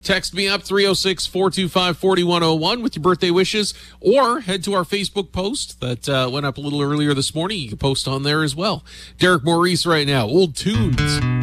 Text me up 306-425-4101 with your birthday wishes, or head to our Facebook post that went up a little earlier this morning. You can post on there as well. Derek Maurice right now. Old tunes.